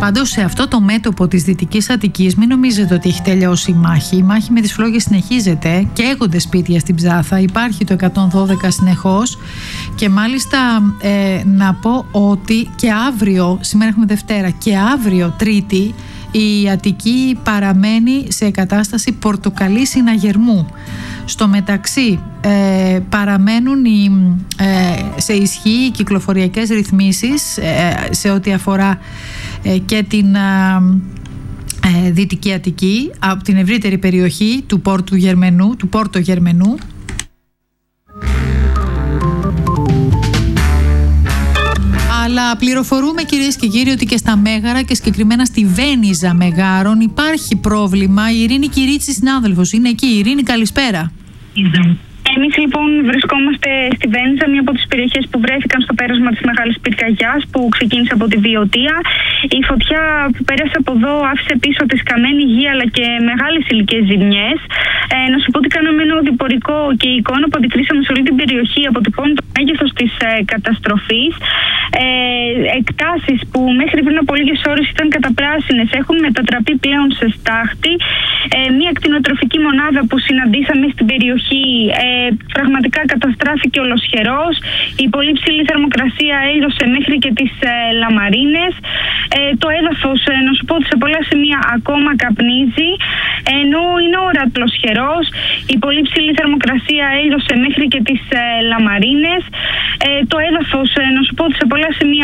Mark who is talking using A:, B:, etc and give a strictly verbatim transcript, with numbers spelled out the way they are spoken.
A: Πάντως σε αυτό το μέτωπο της Δυτικής Αττικής μην νομίζετε ότι έχει τελειώσει η μάχη. Η μάχη με τις φλόγες συνεχίζεται, καίγονται σπίτια στην Ψάθα, υπάρχει το εκατόν δώδεκα συνεχώς και μάλιστα ε, να πω ότι και αύριο, σήμερα έχουμε Δευτέρα, και αύριο Τρίτη η Αττική παραμένει σε κατάσταση πορτοκαλί συναγερμού. Στο μεταξύ ε, παραμένουν οι, ε, σε ισχύ οι κυκλοφοριακές ρυθμίσεις ε, σε ό,τι αφορά ε, και την ε, Δυτική Αττική από την ευρύτερη περιοχή του Πόρτου Γερμενού, του Πόρτο Γερμενού. Αλλά πληροφορούμε, κυρίες και κύριοι, ότι και στα Μέγαρα και συγκεκριμένα στη Βένιζα Μεγάρων υπάρχει πρόβλημα. Η Ειρήνη Κυρίτσι, συνάδελφος, είναι εκεί. Η Ειρήνη, καλησπέρα.
B: Εμείς λοιπόν βρισκόμαστε στη Βένιζα, μία από τις περιοχές που βρέθηκαν στο πέρασμα της μεγάλης πυρκαγιάς που ξεκίνησε από τη Βιωτία. Η φωτιά που πέρασε από εδώ άφησε πίσω τη σκαμμένη γη αλλά και μεγάλες υλικές ζημιές. Ε, να σου πω ότι κάναμε ένα οδηπορικό και η εικόνα που αντικρίσαμε σε όλη την περιοχή αποτυπώνει το μέγεθος της ε, καταστροφής. Ε, εκτάσεις που μέχρι πριν από λίγες ώρες ήταν καταπράσινες έχουν μετατραπεί πλέον σε στάχτη. Ε, μία κτηνοτροφική μονάδα που συναντήσαμε στην περιοχή ε, πραγματικά καταστράφηκε ολοσχερός. Η πολύ ψηλή θερμοκρασία έλειωσε μέχρι και τις ε, λαμαρίνες. Ε, το έδαφος, ε, να σου πω ότι σε πολλά σημεία ακόμα καπνίζει, ενώ είναι ορατλοσχερός. Η πολύ ψηλή θερμοκρασία έλειωσε μέχρι και τις ε, λαμαρίνες. Ε, το έδαφος, ε, να σου πω ότι σε πολλά σημεία